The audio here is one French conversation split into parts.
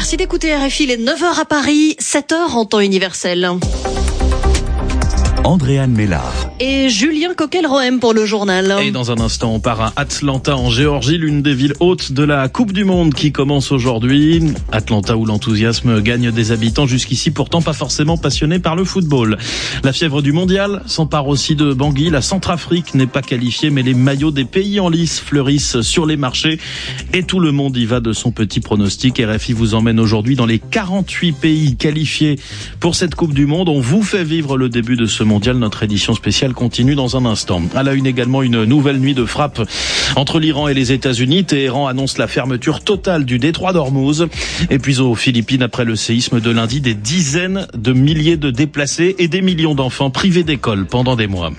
Merci d'écouter RFI, les 9h à Paris, 7h en temps universel. Andréane Mélard. Et Julien Coquel-Rohem pour le journal. Et dans un instant, on part à Atlanta en Géorgie, l'une des villes hôtes de la Coupe du Monde qui commence aujourd'hui. Atlanta où l'enthousiasme gagne des habitants jusqu'ici pourtant pas forcément passionnés par le football. La fièvre du mondial s'empare aussi de Bangui. La Centrafrique n'est pas qualifiée, mais les maillots des pays en lice fleurissent sur les marchés. Et tout le monde y va de son petit pronostic. RFI vous emmène aujourd'hui dans les 48 pays qualifiés pour cette Coupe du Monde. On vous fait vivre le début de ce mondial. Notre édition spéciale continue dans un instant. À la une également, une nouvelle nuit de frappe entre l'Iran et les États-Unis. Téhéran annonce la fermeture totale du détroit d'Ormuz. Et puis aux Philippines, après le séisme de lundi, des dizaines de milliers de déplacés et des millions d'enfants privés d'école pendant des mois.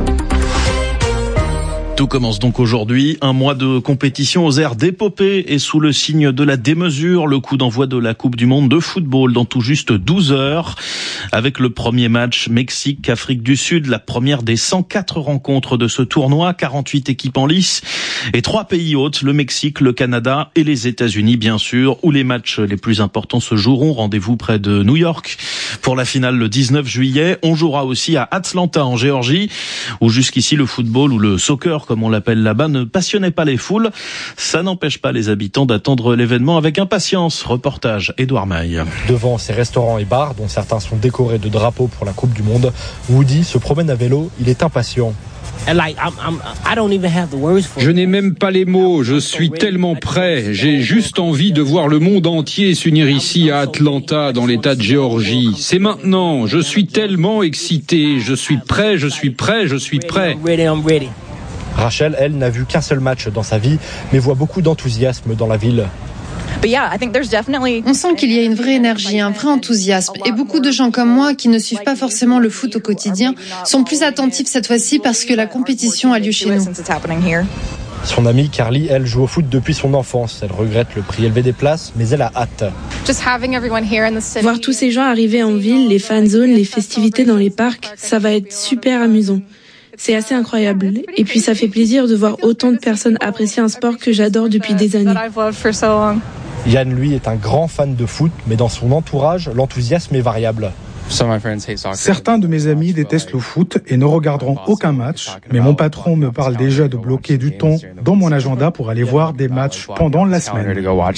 Tout commence donc aujourd'hui, un mois de compétition aux airs d'épopée et sous le signe de la démesure, le coup d'envoi de la Coupe du Monde de football dans tout juste 12 heures. Avec le premier match Mexique-Afrique du Sud, la première des 104 rencontres de ce tournoi, 48 équipes en lice et 3 pays hôtes, le Mexique, le Canada et les États-Unis bien sûr, où les matchs les plus importants se joueront. Rendez-vous près de New York pour la finale le 19 juillet. On jouera aussi à Atlanta en Géorgie, où jusqu'ici le football ou le soccer, comme on l'appelle là-bas, ne passionnait pas les foules. Ça n'empêche pas les habitants d'attendre l'événement avec impatience. Reportage Édouard Maille. Devant ces restaurants et bars, dont certains sont décorés de drapeaux pour la Coupe du Monde, Woody se promène à vélo, il est impatient. Je n'ai même pas les mots, je suis tellement prêt. J'ai juste envie de voir le monde entier s'unir ici à Atlanta, dans l'état de Géorgie. C'est maintenant, je suis tellement excité, je suis prêt. Rachel, elle, n'a vu qu'un seul match dans sa vie, mais voit beaucoup d'enthousiasme dans la ville. On sent qu'il y a une vraie énergie, un vrai enthousiasme. Et beaucoup de gens comme moi, qui ne suivent pas forcément le foot au quotidien, sont plus attentifs cette fois-ci parce que la compétition a lieu chez nous. Son amie Carly, elle, joue au foot depuis son enfance. Elle regrette le prix élevé des places, mais elle a hâte. Voir tous ces gens arriver en ville, les fan zones, les festivités dans les parcs, ça va être super amusant. C'est assez incroyable. Et puis ça fait plaisir de voir autant de personnes apprécier un sport que j'adore depuis des années. Yann, lui, est un grand fan de foot, mais dans son entourage, l'enthousiasme est variable. Certains de mes amis détestent le foot et ne regarderont aucun match, mais mon patron me parle déjà de bloquer du temps dans mon agenda pour aller voir des matchs pendant la semaine.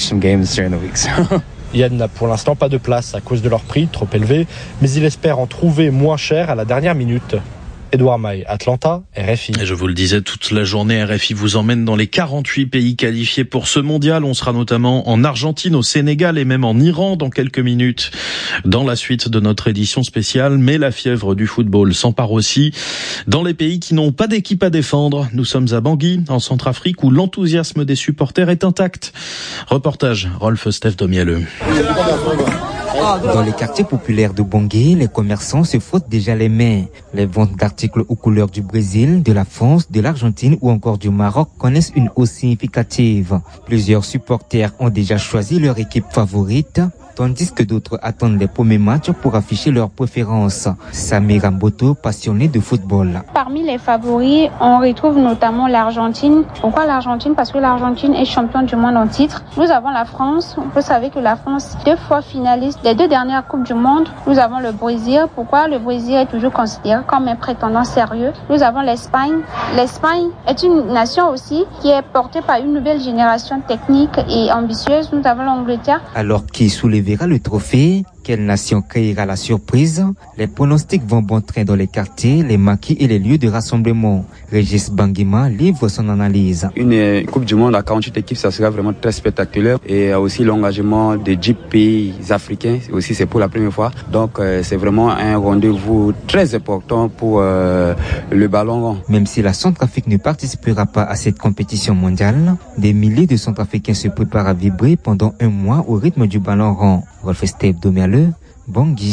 Yann n'a pour l'instant pas de place à cause de leur prix trop élevé, mais il espère en trouver moins cher à la dernière minute. Édouard Maille, Atlanta, RFI. Et je vous le disais, toute la journée, RFI vous emmène dans les 48 pays qualifiés pour ce mondial. On sera notamment en Argentine, au Sénégal et même en Iran dans quelques minutes dans la suite de notre édition spéciale. Mais la fièvre du football s'empare aussi dans les pays qui n'ont pas d'équipe à défendre. Nous sommes à Bangui, en Centrafrique, où l'enthousiasme des supporters est intact. Reportage, Rolf Steph Domielleux. Dans les quartiers populaires de Bangui, les commerçants se frottent déjà les mains. Les ventes d'articles aux couleurs du Brésil, de la France, de l'Argentine ou encore du Maroc connaissent une hausse significative. Plusieurs supporters ont déjà choisi leur équipe favorite, tandis que d'autres attendent les premiers matchs pour afficher leurs préférences. Samira Mboto, passionnée de football. Parmi les favoris, on retrouve notamment l'Argentine. Pourquoi l'Argentine? Parce que l'Argentine est championne du monde en titre. Nous avons la France. Vous savez que la France, 2 fois finaliste des 2 dernières Coupes du Monde. Nous avons le Brésil. Pourquoi le Brésil est toujours considéré comme un prétendant sérieux? Nous avons l'Espagne. L'Espagne est une nation aussi qui est portée par une nouvelle génération technique et ambitieuse. Nous avons l'Angleterre. Alors qui soulèvera le trophée? Quelle nation créera la surprise? Les pronostics vont bon train dans les quartiers, les maquis et les lieux de rassemblement. Régis Banguima livre son analyse. Une Coupe du Monde à 48 équipes, ça sera vraiment très spectaculaire. Et aussi l'engagement de 10 pays africains, aussi c'est pour la première fois. Donc c'est vraiment un rendez-vous très important pour le ballon rond. Même si la Centrafrique ne participera pas à cette compétition mondiale, des milliers de Centrafricains se préparent à vibrer pendant un mois au rythme du ballon rond. Rolf Steph Domielleux, Bangui,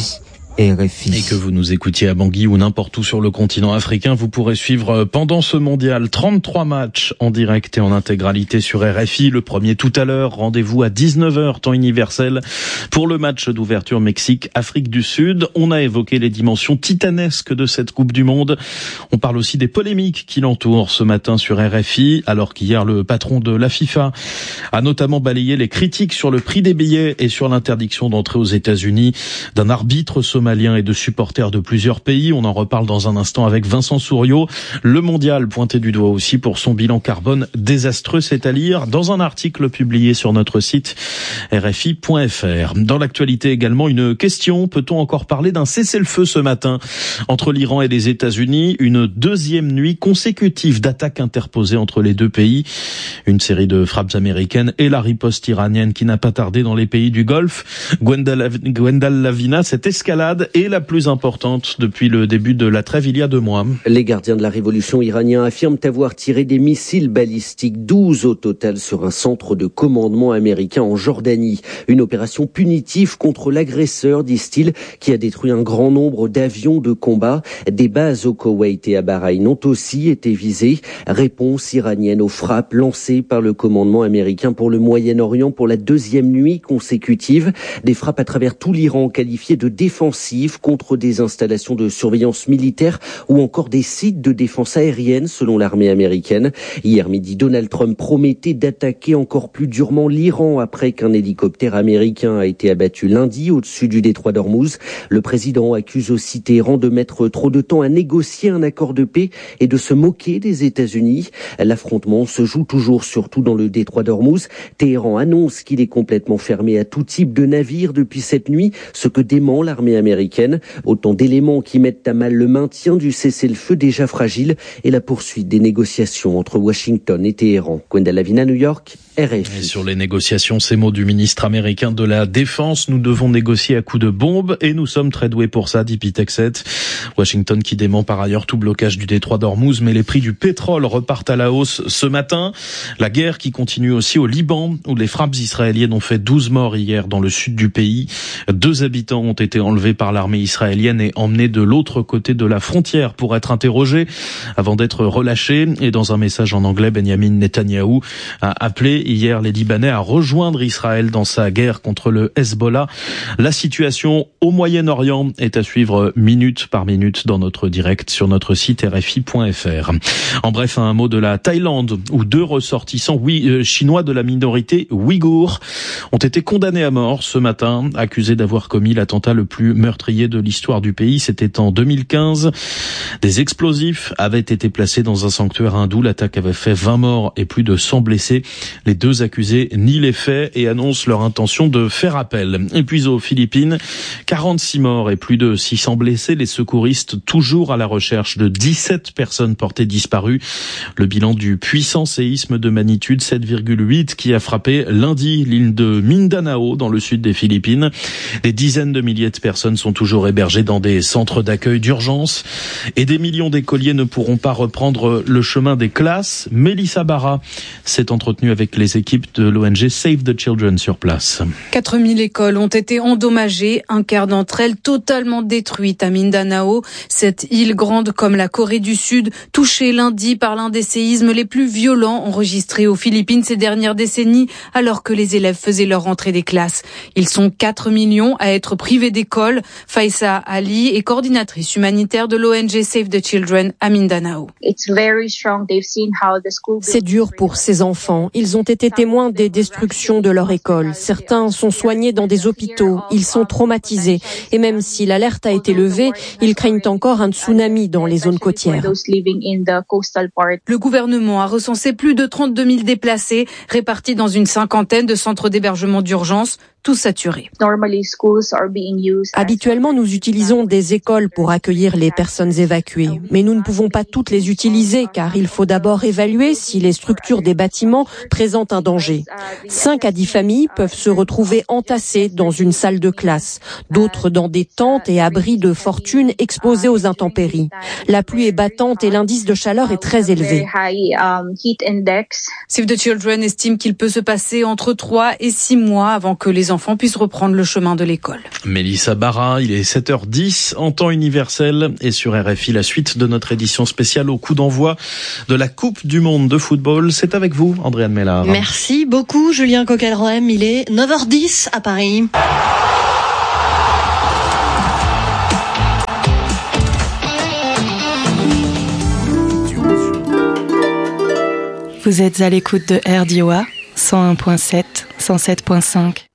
RFI. Et que vous nous écoutiez à Bangui ou n'importe où sur le continent africain, vous pourrez suivre pendant ce mondial 33 matchs en direct et en intégralité sur RFI. Le premier tout à l'heure, rendez-vous à 19h, temps universel, pour le match d'ouverture Mexique-Afrique du Sud. On a évoqué les dimensions titanesques de cette Coupe du Monde. On parle aussi des polémiques qui l'entourent ce matin sur RFI, alors qu'hier le patron de la FIFA a notamment balayé les critiques sur le prix des billets et sur l'interdiction d'entrer aux États-Unis d'un arbitre somalien et de supporters de plusieurs pays. On en reparle dans un instant avec Vincent Souriau. Le mondial pointé du doigt aussi pour son bilan carbone désastreux, c'est à lire dans un article publié sur notre site rfi.fr. Dans l'actualité également, une question. Peut-on encore parler d'un cessez-le-feu ce matin entre l'Iran et les États-Unis? Une deuxième nuit consécutive d'attaques interposées entre les deux pays. Une série de frappes américaines et la riposte iranienne qui n'a pas tardé dans les pays du Golfe. Gwendal Lavina, cette escalade est la plus importante depuis le début de la trêve il y a 2 mois. Les gardiens de la révolution iraniens affirment avoir tiré des missiles balistiques, 12 au total, sur un centre de commandement américain en Jordanie. Une opération punitive contre l'agresseur, disent-ils, qui a détruit un grand nombre d'avions de combat. Des bases au Koweït et à Bahreïn ont aussi été visées. Réponse iranienne aux frappes lancées par le commandement américain pour le Moyen-Orient pour la deuxième nuit consécutive. Des frappes à travers tout l'Iran qualifiées de défensives contre des installations de surveillance militaire ou encore des sites de défense aérienne selon l'armée américaine. Hier midi, Donald Trump promettait d'attaquer encore plus durement l'Iran après qu'un hélicoptère américain a été abattu lundi au-dessus du détroit d'Ormuz. Le président accuse aussi Téhéran de mettre trop de temps à négocier un accord de paix et de se moquer des États-Unis. L'affrontement se joue toujours surtout dans le détroit d'Ormuz. Téhéran annonce qu'il est complètement fermé à tout type de navire depuis cette nuit, ce que dément l'armée américaine. Autant d'éléments qui mettent à mal le maintien du cessez-le-feu déjà fragile et la poursuite des négociations entre Washington et Téhéran. Gwendal Lavina, New York, RFI. Et sur les négociations, ces mots du ministre américain de la Défense: nous devons négocier à coups de bombes et nous sommes très doués pour ça, dit Pete Hegseth. Washington qui dément par ailleurs tout blocage du détroit d'Ormuz, mais les prix du pétrole repartent à la hausse ce matin. La guerre qui continue aussi au Liban, où les frappes israéliennes ont fait 12 morts hier dans le sud du pays. 2 habitants ont été enlevés par l'armée israélienne et emmenés de l'autre côté de la frontière pour être interrogés avant d'être relâchés. Et dans un message en anglais, Benjamin Netanyahou a appelé hier les Libanais à rejoindre Israël dans sa guerre contre le Hezbollah. La situation au Moyen-Orient est à suivre minute par minute dans notre direct sur notre site rfi.fr. En bref, un mot de la Thaïlande, où 2 ressortissants chinois de la minorité ouïghour ont été condamnés à mort ce matin, accusés d'avoir commis l'attentat le plus meurtrier de l'histoire du pays. C'était en 2015. Des explosifs avaient été placés dans un sanctuaire hindou. L'attaque avait fait 20 morts et plus de 100 blessés. Les 2 accusés nient les faits et annoncent leur intention de faire appel. Et puis aux Philippines, 46 morts et plus de 600 blessés. Les secouristes toujours à la recherche de 17 personnes portées disparues. Le bilan du puissant séisme de magnitude 7,8 qui a frappé lundi l'île de Mindanao dans le sud des Philippines. Des dizaines de milliers de personnes sont toujours hébergées dans des centres d'accueil d'urgence et des millions d'écoliers ne pourront pas reprendre le chemin des classes. Mélissa Barra s'est entretenue avec les équipes de l'ONG Save the Children sur place. 4000 écoles ont été endommagées, un quart d'entre elles totalement détruites à Mindanao. Cette île grande comme la Corée du Sud, touchée lundi par l'un des séismes les plus violents enregistrés aux Philippines ces dernières décennies, alors que les élèves faisaient leur rentrée des classes. Ils sont 4 millions à être privés d'école. Faïsa Ali est coordinatrice humanitaire de l'ONG Save the Children à Mindanao. C'est dur pour ces enfants. Ils ont été témoins des destructions de leur école. Certains sont soignés dans des hôpitaux. Ils sont traumatisés. Et même si l'alerte a été levée, ils craignent encore un tsunami dans les zones côtières. Le gouvernement a recensé plus de 32 000 déplacés répartis dans une 50aine de centres d'hébergement d'urgence, tous saturés. Habituellement, nous utilisons des écoles pour accueillir les personnes évacuées. Mais nous ne pouvons pas toutes les utiliser car il faut d'abord évaluer si les structures des bâtiments présentent un danger. 5 à 10 familles peuvent se retrouver entassées dans une salle de classe, d'autres dans des tentes et abris de fortune exposés aux intempéries. La pluie est battante et l'indice de chaleur est très élevé. Save the Children estime qu'il peut se passer entre 3 et 6 mois avant que les enfants puissent reprendre le chemin de l'école. Mélissa Barra. Lara. Il est 7h10 en temps universel et sur RFI, la suite de notre édition spéciale au coup d'envoi de la Coupe du Monde de football. C'est avec vous, Andréane Mellard. Merci beaucoup, Julien Coquelroem. Il est 9h10 à Paris. Vous êtes à l'écoute de RDOA 101.7, 107.5.